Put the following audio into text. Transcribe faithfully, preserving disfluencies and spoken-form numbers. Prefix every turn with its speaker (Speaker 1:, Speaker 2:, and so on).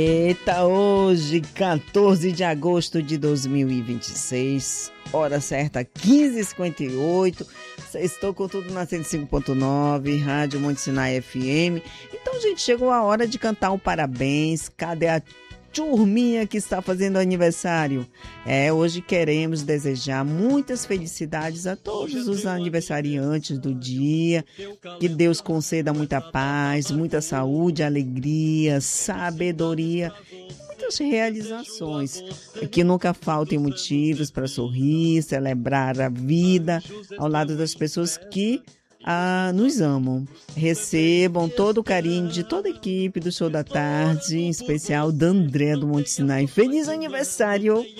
Speaker 1: Eita, hoje, quatorze de agosto de dois mil e vinte e seis, hora certa, quinze e cinquenta e oito. Estou com tudo na cento e cinco ponto nove, Rádio Monte Sinai F M. Então, gente, chegou a hora de cantar um parabéns. Cadê a turminha que está fazendo aniversário? É, hoje queremos desejar muitas felicidades a todos os aniversariantes do dia. Que Deus conceda muita paz, muita saúde, alegria, sabedoria, muitas realizações. Que nunca faltem motivos para sorrir, celebrar a vida ao lado das pessoas que Ah, nos amam. Recebam todo o carinho de toda a equipe do Show da Tarde, em especial da André do Monte Sinai. Feliz aniversário!